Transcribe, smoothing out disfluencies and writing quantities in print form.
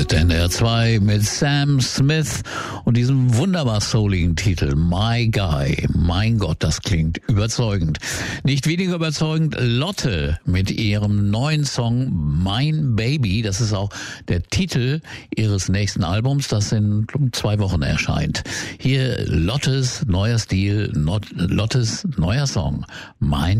Hit NDR 2 mit Sam Smith und diesem wunderbar souligen Titel My Guy. Mein Gott, das klingt überzeugend. Nicht weniger überzeugend Lotte mit ihrem neuen Song Mein Baby. Das ist auch der Titel ihres nächsten Albums, das in 2 Wochen erscheint. Hier Lottes neuer Stil, Lottes neuer Song Mein